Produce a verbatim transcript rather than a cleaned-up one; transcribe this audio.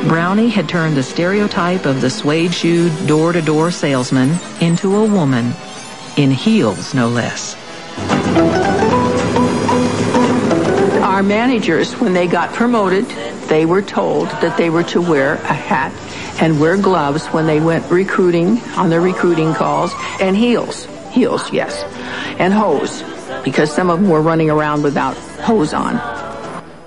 Brownie had turned the stereotype of the suede-shoed, door-to-door salesman into a woman, in heels no less. Our managers, when they got promoted, they were told that they were to wear a hat and wear gloves when they went recruiting, on their recruiting calls, and heels. Heels, yes. And hose, because some of them were running around without hose on.